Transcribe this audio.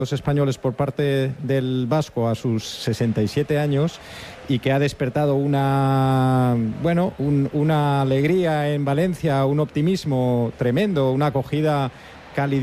los españoles por parte del vasco a sus 67 años y que ha despertado una alegría en Valencia, un optimismo tremendo, una acogida cálida